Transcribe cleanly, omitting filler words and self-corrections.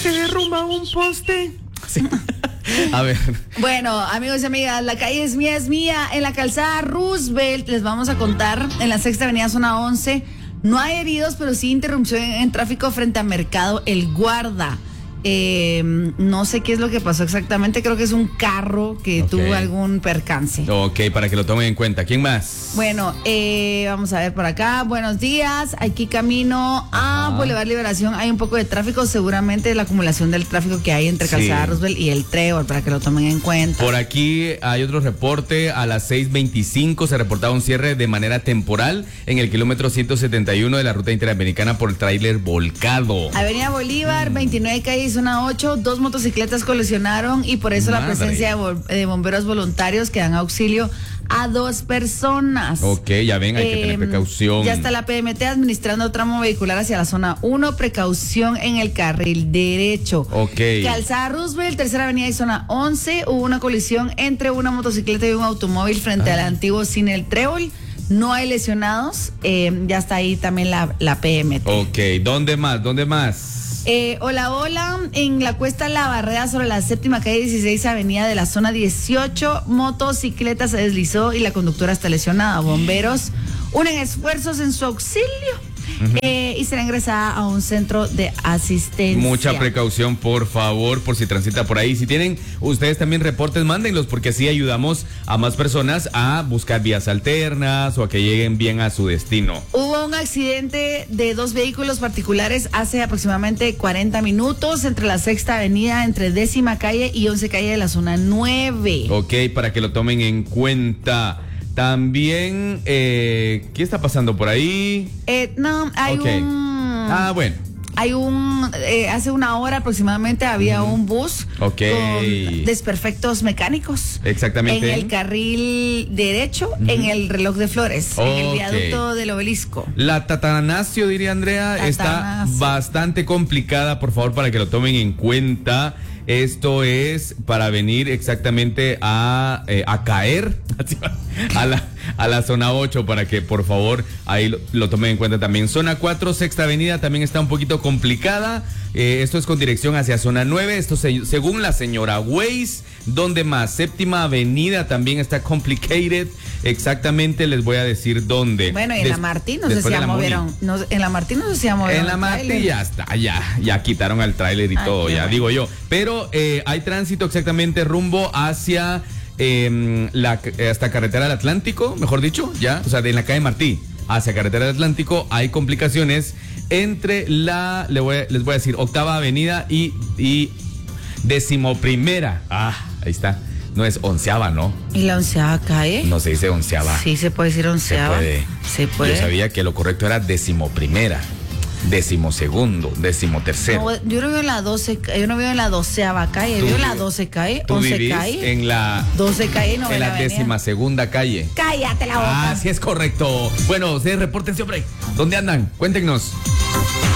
Se derrumba un poste. Sí. A ver. Bueno, amigos y amigas, la calle es mía. En la calzada Roosevelt, les vamos a contar, en la Sexta Avenida, zona 11, no hay heridos, pero sí interrupción en tráfico frente a Mercado El Guarda. No sé qué es lo que pasó exactamente, creo que es un carro que tuvo algún percance. Ok, para que lo tomen en cuenta. ¿Quién más? Bueno, vamos a ver por acá. Buenos días, aquí camino a Boulevard Liberación. Hay un poco de tráfico, seguramente la acumulación del tráfico que hay entre Calzada Roosevelt y el Trébol, para que lo tomen en cuenta. Por aquí hay otro reporte. A las 6:25 se reportaba un cierre de manera temporal en el kilómetro 171 de la ruta interamericana por el tráiler volcado. Avenida Bolívar, 29 calle, zona 8, 2 motocicletas colisionaron y por eso la presencia de bomberos voluntarios que dan auxilio a 2 personas. Ok, ya ven, hay que tener precaución. Ya está la PMT administrando tramo vehicular hacia la zona 1, precaución en el carril derecho. Ok. Calzada Roosevelt, Tercera Avenida y zona 11, hubo una colisión entre una motocicleta y un automóvil frente al antiguo Cine El Trébol. No hay lesionados, ya está ahí también la PMT. Ok, ¿dónde más? Hola, en la Cuesta La Barrera sobre la séptima calle 16 avenida de la zona 18, motocicleta se deslizó y la conductora está lesionada. Bomberos unen esfuerzos en su auxilio y será ingresada a un centro de asistencia. Mucha precaución, por favor, por si transita por ahí. Si tienen ustedes también reportes, mándenlos, porque así ayudamos a más personas a buscar vías alternas o a que lleguen bien a su destino. Hubo un accidente de 2 vehículos particulares hace aproximadamente 40 minutos entre la Sexta Avenida, entre 10ª calle y 11 calle de la zona 9. Ok, para que lo tomen en cuenta. También, ¿qué está pasando por ahí? No, hay bueno. Hay hace una hora aproximadamente había un bus con desperfectos mecánicos. Exactamente. En el carril derecho, en el reloj de Flores, en el viaducto del Obelisco. La Tatanasio, diría Andrea, está bastante complicada, por favor, para que lo tomen en cuenta. Esto es para venir exactamente a caer a la zona 8, para que por favor ahí lo tomen en cuenta también. Zona 4, Sexta Avenida también está un poquito complicada. Esto es con dirección hacia zona 9. Esto según la señora Waze. ¿Dónde más? Séptima Avenida también está complicated. Exactamente les voy a decir dónde. Bueno, y en la Martín no sé si ya movieron. En la Martín no sé si ya movieron. En la Martín ya está, ya quitaron al tráiler y todo, ya digo yo. Pero hay tránsito exactamente rumbo hacia hasta Carretera del Atlántico, mejor dicho, ya, o sea, de la calle Martí hacia Carretera del Atlántico hay complicaciones entre les voy a decir, 8ª Avenida y 11ª. Ahí está. No es 11ª, ¿no? ¿Y la 11ª calle? No se dice 11ª. Sí, se puede decir 11ª. Se puede. Yo sabía que lo correcto era 11ª. 12º, 13º. No, yo no vivo en la 12, yo no vivo en la 12ª calle, yo vivo en la 12 calle, 11 calle. En la 12 calle, no. En la 12ª calle. Cállate la boca. Sí es correcto. Bueno, ustedes repórtense, hombre. ¿Dónde andan? Cuéntenos.